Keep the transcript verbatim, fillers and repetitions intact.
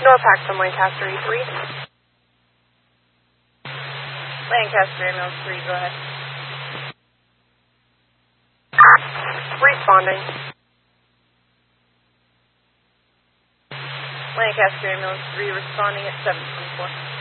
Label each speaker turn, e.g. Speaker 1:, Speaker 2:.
Speaker 1: Norpac from Lancaster E three.
Speaker 2: Lancaster Ambulance three, go ahead.
Speaker 1: Responding.
Speaker 2: Lancaster Ambulance three responding at seven twenty-four.